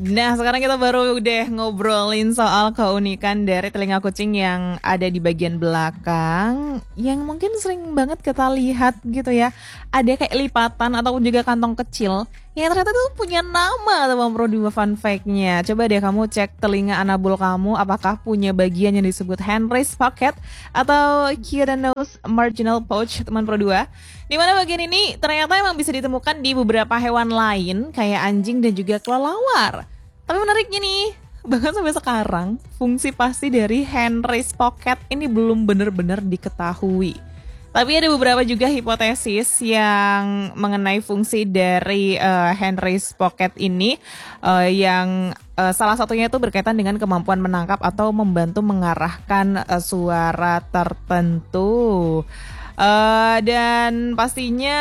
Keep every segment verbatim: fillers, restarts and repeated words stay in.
Nah, sekarang kita baru deh ngobrolin soal keunikan dari telinga kucing yang ada di bagian belakang, yang mungkin sering banget kita lihat gitu ya. Ada kayak lipatan ataupun juga kantong kecil yang ternyata tuh punya nama, teman Pro dua. Fun fact-nya, coba deh kamu cek telinga anabul kamu, apakah punya bagian yang disebut hand raised pocket atau cutaneous marginal pouch, teman Pro dua. Dimana bagian ini ternyata emang bisa ditemukan di beberapa hewan lain kayak anjing dan juga kelelawar. Tapi menariknya nih, bahkan sampai sekarang fungsi pasti dari hand raised pocket ini belum benar-benar diketahui. Tapi ada beberapa juga hipotesis yang mengenai fungsi dari uh, hand raised pocket ini, uh, yang uh, salah satunya itu berkaitan dengan kemampuan menangkap atau membantu mengarahkan uh, suara tertentu. Uh, dan pastinya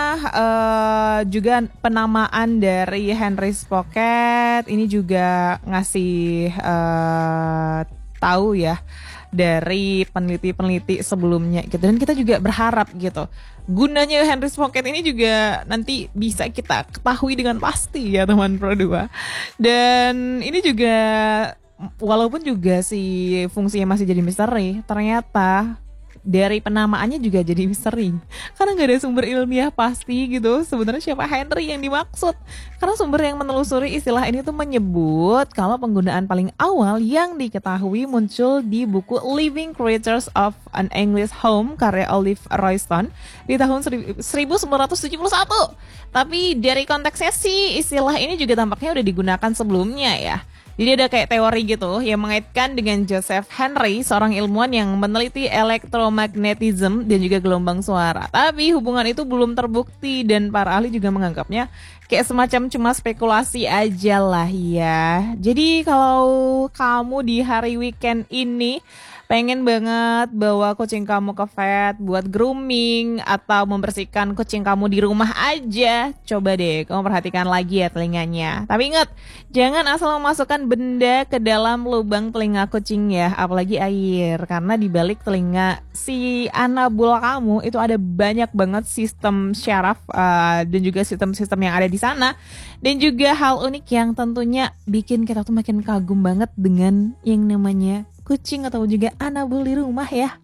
uh, juga penamaan dari hand raised pocket ini juga ngasih uh, tahu ya dari peneliti-peneliti sebelumnya gitu. Dan kita juga berharap gitu, gunanya hand raised pocket ini juga nanti bisa kita ketahui dengan pasti ya teman Pro dua. Dan ini juga walaupun juga si fungsinya masih jadi misteri, ternyata dari penamaannya juga jadi misteri karena nggak ada sumber ilmiah pasti gitu sebenarnya siapa Henry yang dimaksud. Karena sumber yang menelusuri istilah ini tuh menyebut kalau penggunaan paling awal yang diketahui muncul di buku Living Creatures of an English Home karya Olive Royston di tahun seribu sembilan ratus tujuh puluh satu. Tapi dari konteksnya sih istilah ini juga tampaknya udah digunakan sebelumnya ya. Jadi ada kayak teori gitu yang mengaitkan dengan Joseph Henry, seorang ilmuwan yang meneliti elektromagnetism dan juga gelombang suara. Tapi hubungan itu belum terbukti dan para ahli juga menganggapnya kayak semacam cuma spekulasi aja lah ya. Jadi kalau kamu di hari weekend ini pengen banget bawa kucing kamu ke vet buat grooming atau membersihkan kucing kamu di rumah aja, coba deh kamu perhatikan lagi ya telinganya. Tapi ingat, jangan asal memasukkan benda ke dalam lubang telinga kucing ya, apalagi air, karena di balik telinga si anabul kamu itu ada banyak banget sistem syaraf uh, dan juga sistem-sistem yang ada di sana. Dan juga hal unik yang tentunya bikin kita tuh makin kagum banget dengan yang namanya kucing atau juga anabul di rumah ya.